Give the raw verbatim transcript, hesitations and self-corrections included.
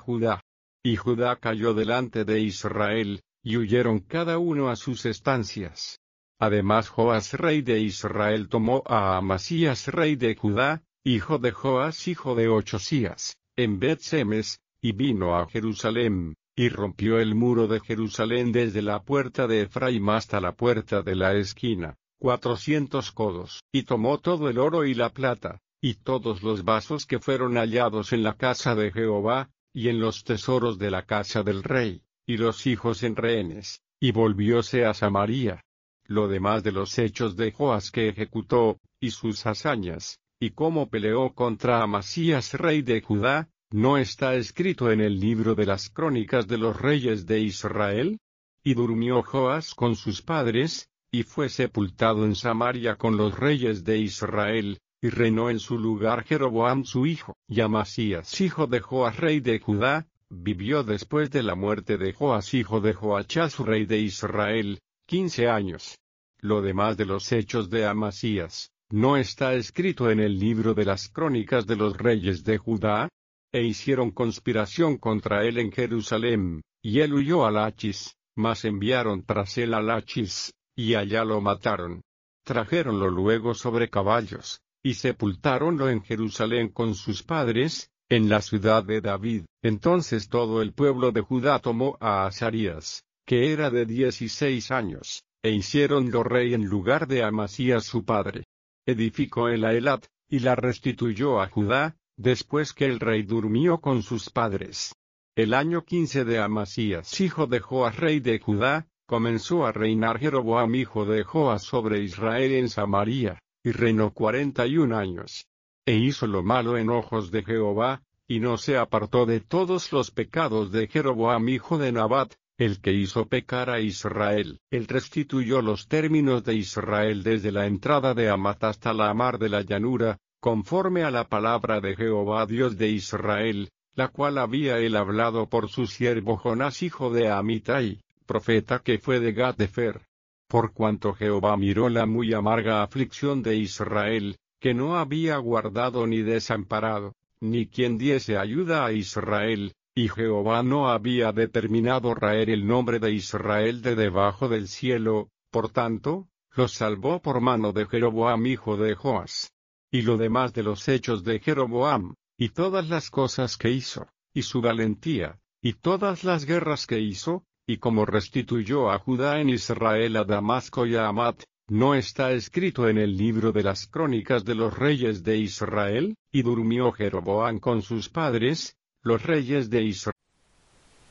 Judá. Y Judá cayó delante de Israel, y huyeron cada uno a sus estancias. Además Joas rey de Israel tomó a Amasías rey de Judá, hijo de Joas hijo de Ochosías, en Bet-Semes, y vino a Jerusalén, y rompió el muro de Jerusalén desde la puerta de Efraín hasta la puerta de la esquina, cuatrocientos codos, y tomó todo el oro y la plata, y todos los vasos que fueron hallados en la casa de Jehová, y en los tesoros de la casa del rey, y los hijos en rehenes, y volvióse a Samaria. Lo demás de los hechos de Joas que ejecutó, y sus hazañas, y cómo peleó contra Amasías rey de Judá, ¿no está escrito en el libro de las crónicas de los reyes de Israel? Y durmió Joas con sus padres, y fue sepultado en Samaria con los reyes de Israel, y reinó en su lugar Jeroboam su hijo. Y Amasías hijo de Joas rey de Judá, vivió después de la muerte de Joas hijo de Joachaz rey de Israel, quince años. Lo demás de los hechos de Amasías, ¿no está escrito en el libro de las crónicas de los reyes de Judá? E hicieron conspiración contra él en Jerusalén, y él huyó a Lachis, mas enviaron tras él a Lachis, y allá lo mataron. Trajéronlo luego sobre caballos, y sepultáronlo en Jerusalén con sus padres, en la ciudad de David. Entonces todo el pueblo de Judá tomó a Azarías, que era de dieciséis años, e hiciéronlo rey en lugar de Amasías su padre. Edificó él a Elat, y la restituyó a Judá, después que el rey durmió con sus padres. El año quince de Amasías hijo de Joas rey de Judá, comenzó a reinar Jeroboam hijo de Joas sobre Israel en Samaria, y reinó cuarenta y un años. E hizo lo malo en ojos de Jehová, y no se apartó de todos los pecados de Jeroboam hijo de Nabat, el que hizo pecar a Israel. Él restituyó los términos de Israel desde la entrada de Amat hasta la mar de la llanura, conforme a la palabra de Jehová Dios de Israel, la cual había él hablado por su siervo Jonás hijo de Amitai, profeta que fue de Gat-Hefer. Por cuanto Jehová miró la muy amarga aflicción de Israel, que no había guardado ni desamparado, ni quien diese ayuda a Israel, y Jehová no había determinado raer el nombre de Israel de debajo del cielo, por tanto, los salvó por mano de Jeroboam hijo de Joas. Y lo demás de los hechos de Jeroboam, y todas las cosas que hizo, y su valentía, y todas las guerras que hizo, y como restituyó a Judá en Israel a Damasco y a Amat, ¿no está escrito en el libro de las crónicas de los reyes de Israel? Y durmió Jeroboam con sus padres, los reyes de Israel.